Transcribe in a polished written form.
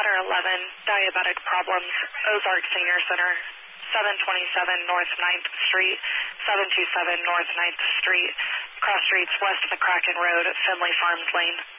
Ladder 11, diabetic problems, Ozark Senior Center, 727 North 9th Street, 727 North 9th Street, cross streets west of McCracken Road, Finley Farms Lane.